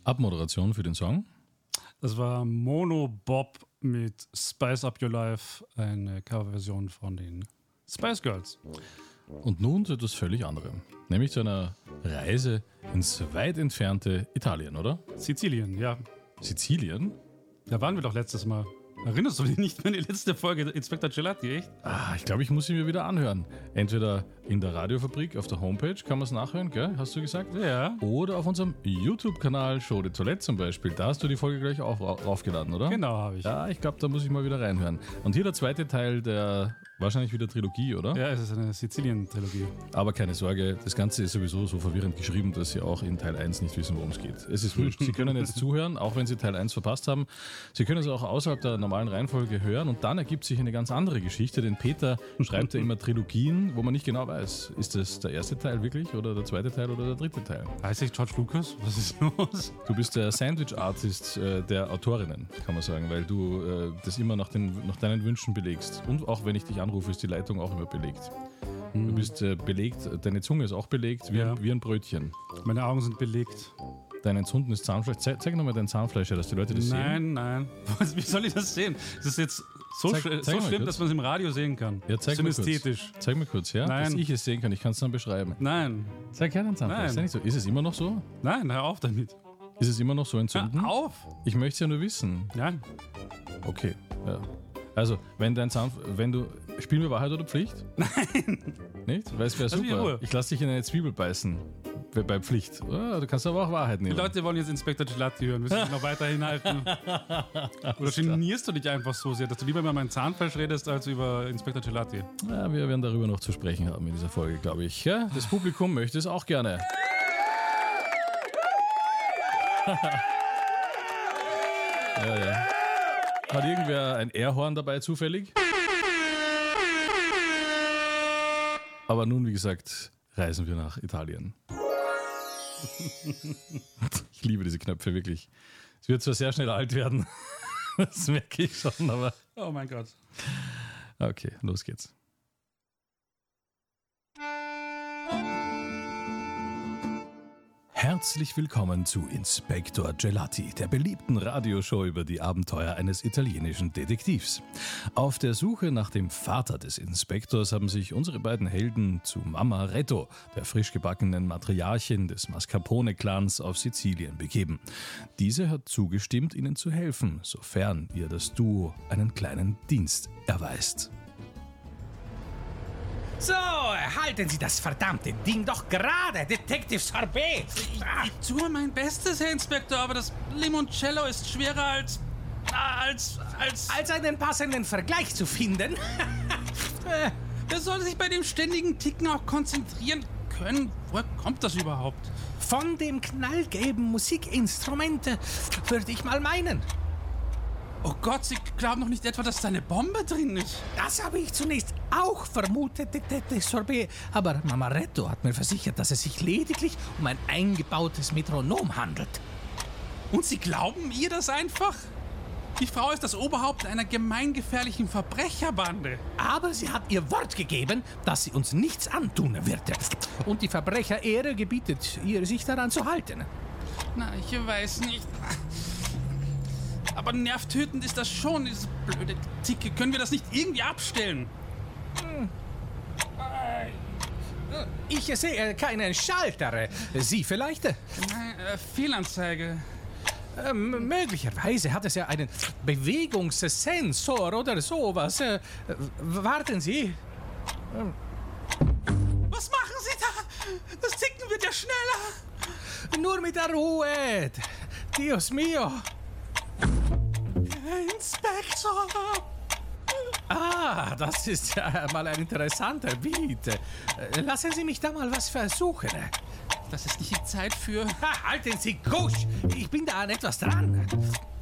Abmoderation für den Song? Das war Mono Bob mit Spice Up Your Life, eine Coverversion von den Spice Girls. Und nun zu etwas völlig anderem, nämlich zu einer Reise ins weit entfernte Italien, oder? Sizilien, ja. Sizilien? Da waren wir doch letztes Mal. Erinnerst du dich nicht mehr an die letzte Folge Inspector Gelati, echt? Ich glaube, ich muss sie mir wieder anhören. Entweder in der Radiofabrik auf der Homepage kann man es nachhören, gell? Hast du gesagt? Ja. Oder auf unserem YouTube-Kanal Show de Toilette zum Beispiel. Da hast du die Folge gleich auch raufgeladen, oder? Genau, habe ich. Ja, ich glaube, da muss ich mal wieder reinhören. Und hier der zweite Teil der wahrscheinlich wieder Trilogie, oder? Ja, es ist eine Sizilien-Trilogie. Aber keine Sorge, das Ganze ist sowieso so verwirrend geschrieben, dass Sie auch in Teil 1 nicht wissen, worum es geht. Es ist wurscht. Sie können jetzt zuhören, auch wenn Sie Teil 1 verpasst haben. Sie können es auch außerhalb der normalen Reihenfolge hören und dann ergibt sich eine ganz andere Geschichte, denn Peter schreibt ja immer Trilogien, wo man nicht genau weiß, ist das der erste Teil wirklich oder der zweite Teil oder der dritte Teil? Heißt ich George Lucas? Was ist los? Du bist der Sandwich-Artist der Autorinnen, kann man sagen, weil du das immer nach deinen Wünschen belegst. Und auch wenn ich dich anrufe, ist die Leitung auch immer belegt. Du bist belegt, deine Zunge ist auch belegt, wie ein Brötchen. Meine Augen sind belegt. Dein entzündetes Zahnfleisch. Zeig nochmal dein Zahnfleisch, dass die Leute das sehen. Nein. Wie soll ich das sehen? Das ist jetzt so schlimm, dass man es im Radio sehen kann. Ja, zeig mir ästhetisch. Kurz. Zeig mir kurz, ja? Nein. Dass ich es sehen kann. Ich kann es dann beschreiben. Nein. Zeig her dein Zahnfleisch. Nein. Ist es immer noch so? Nein, hör auf damit. Ist es immer noch so entzündend? Hör auf! Ich möchte es ja nur wissen. Nein. Okay, ja. Also, wenn du... Spielen wir Wahrheit oder Pflicht? Nein. Nicht? Weil es wäre super. Ich lasse dich in eine Zwiebel beißen. Bei Pflicht. Du kannst aber auch Wahrheit nehmen. Die Leute wollen jetzt Inspector Gelati hören. Müssen sich noch weiter hinhalten. Oder genierst du dich einfach so sehr, dass du lieber über mein Zahnfleisch redest, als über Inspector Gelati? Ja, wir werden darüber noch zu sprechen haben in dieser Folge, glaube ich. Ja? Das Publikum möchte es auch gerne. Ja. Hat irgendwer ein Airhorn dabei zufällig? Aber nun, wie gesagt, reisen wir nach Italien. Ich liebe diese Knöpfe, wirklich. Es wird zwar sehr schnell alt werden, das merke ich schon, aber... Oh mein Gott. Okay, los geht's. Herzlich willkommen zu Inspector Gelati, der beliebten Radioshow über die Abenteuer eines italienischen Detektivs. Auf der Suche nach dem Vater des Inspektors haben sich unsere beiden Helden zu Mama Retto, der frisch gebackenen Matriarchin des Mascarpone-Clans auf Sizilien, begeben. Diese hat zugestimmt, ihnen zu helfen, sofern ihr das Duo einen kleinen Dienst erweist. So, halten Sie das verdammte Ding doch gerade, Detective Sorbet! Ich tue mein Bestes, Herr Inspektor, aber das Limoncello ist schwerer als einen passenden Vergleich zu finden? Wer soll sich bei dem ständigen Ticken auch konzentrieren können? Woher kommt das überhaupt? Von dem knallgelben Musikinstrument, würde ich mal meinen. Oh Gott, Sie glauben doch nicht etwa, dass da eine Bombe drin ist? Das habe ich zunächst auch vermutet, Detective Sorbet. Aber Mama Retto hat mir versichert, dass es sich lediglich um ein eingebautes Metronom handelt. Und Sie glauben ihr das einfach? Die Frau ist das Oberhaupt einer gemeingefährlichen Verbrecherbande. Aber sie hat ihr Wort gegeben, dass sie uns nichts antun wird. Und die Verbrecherehre gebietet ihr, sich daran zu halten. Na, ich weiß nicht. Aber nervtötend ist das schon, dieses blöde Ticke. Können wir das nicht irgendwie abstellen? Ich sehe keinen Schalter. Sie vielleicht? Nein, Fehlanzeige. Möglicherweise hat es ja einen Bewegungssensor oder sowas. Warten Sie. Was machen Sie da? Das Ticken wird ja schneller. Nur mit der Ruhe. Dios mio. Inspektor. Das ist ja mal ein interessanter Beat. Lassen Sie mich da mal was versuchen. Das ist nicht die Zeit für... Halten Sie Kusch! Ich bin da an etwas dran.